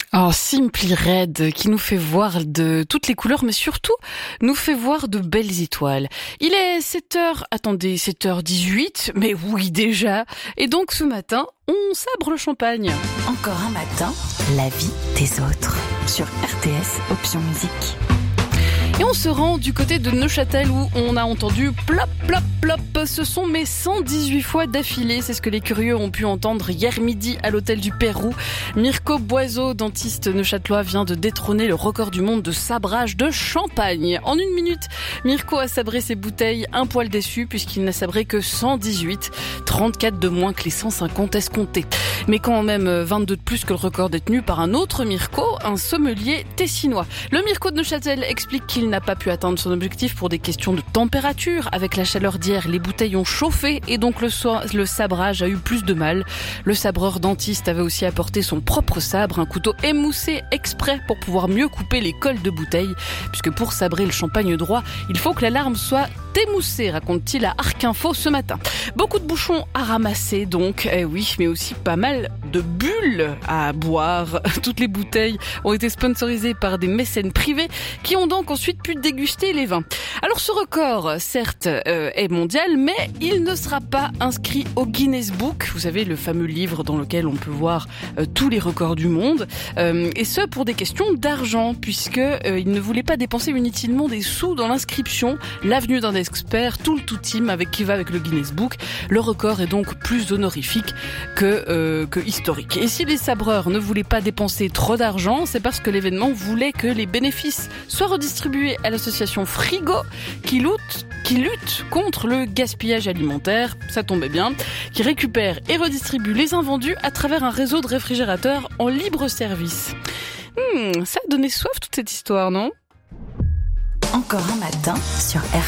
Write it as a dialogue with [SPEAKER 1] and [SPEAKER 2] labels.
[SPEAKER 1] Oh, Simply Red, qui nous fait voir de toutes les couleurs, mais surtout nous fait voir de belles étoiles. Il est 7h18, mais oui déjà. Et donc ce matin, on sabre le champagne.
[SPEAKER 2] Encore un matin, la vie des autres. Sur RTS, option musique.
[SPEAKER 1] Et on se rend du côté de Neuchâtel où on a entendu plop, plop, plop. Ce sont mes 118 fois d'affilée. C'est ce que les curieux ont pu entendre hier midi à l'hôtel du Pérou. Mirko Boiseau, dentiste neuchâtelois, vient de détrôner le record du monde de sabrage de champagne. En une minute, Mirko a sabré ses bouteilles, un poil déçu puisqu'il n'a sabré que 118, 34 de moins que les 150 escomptés. Mais quand même 22 de plus que le record détenu par un autre Mirko, un sommelier tessinois. Le Mirko de Neuchâtel explique qu'il n'a pas pu atteindre son objectif pour des questions de température. Avec la chaleur d'hier, les bouteilles ont chauffé et donc le sabrage a eu plus de mal. Le sabreur dentiste avait aussi apporté son propre sabre, un couteau émoussé exprès pour pouvoir mieux couper les cols de bouteilles. Puisque pour sabrer le champagne droit, il faut que la larme soit émoussée, raconte-t-il à Arc Info ce matin. Beaucoup de bouchons à ramasser donc, oui, mais aussi pas mal de bulles à boire. Toutes les bouteilles ont été sponsorisées par des mécènes privés qui ont donc ensuite pu déguster les vins. Alors ce record, certes, est mondial, mais il ne sera pas inscrit au Guinness Book. Vous savez, le fameux livre dans lequel on peut voir tous les records du monde. Et ce, pour des questions d'argent, puisque il ne voulait pas dépenser inutilement des sous dans l'inscription. L'avenue d'un expert, tout le tout team qui va avec le Guinness Book. Le record est donc plus honorifique que historique. Et si les sabreurs ne voulaient pas dépenser trop d'argent, c'est parce que l'événement voulait que les bénéfices soient redistribués à l'association Frigo qui lutte contre le gaspillage alimentaire, ça tombait bien, qui récupère et redistribue les invendus à travers un réseau de réfrigérateurs en libre service. Ça a donné soif toute cette histoire, non ?
[SPEAKER 2] Encore un matin sur RTS.